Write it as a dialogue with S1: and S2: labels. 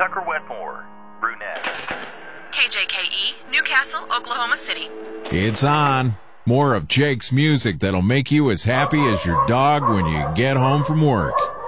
S1: Tucker Wetmore, brunette.
S2: KJKE, Newcastle, Oklahoma City.
S3: It's on. More of Jake's music that'll make you as happy as your dog when you get home from work.